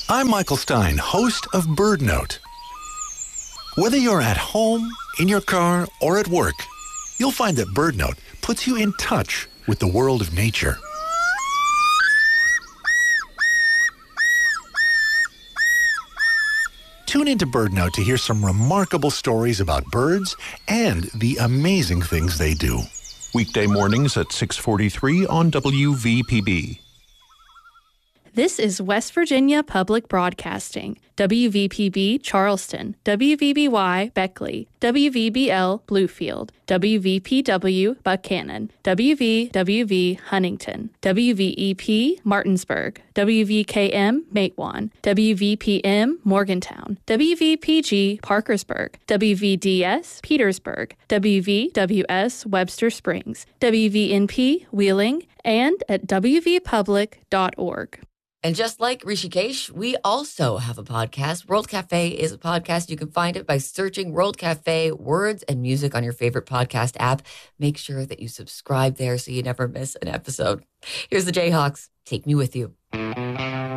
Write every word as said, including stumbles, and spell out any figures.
I'm Michael Stein, host of BirdNote. Whether you're at home, in your car, or at work, you'll find that BirdNote puts you in touch with the world of nature. Tune into BirdNote to hear some remarkable stories about birds and the amazing things they do. Weekday mornings at six forty-three on W V P B. This is West Virginia Public Broadcasting, W V P B Charleston, W V B Y Beckley, W V B L Bluefield, W V P W Buchanan, W V W V Huntington, W V E P Martinsburg, W V K M Matewan, W V P M Morgantown, W V P G Parkersburg, W V D S Petersburg, W V W S Webster Springs, W V N P Wheeling, and at w v public dot org. And just like Rishikesh, we also have a podcast. World Cafe is a podcast. You can find it by searching World Cafe Words and Music on your favorite podcast app. Make sure that you subscribe there so you never miss an episode. Here's the Jayhawks. Take me with you.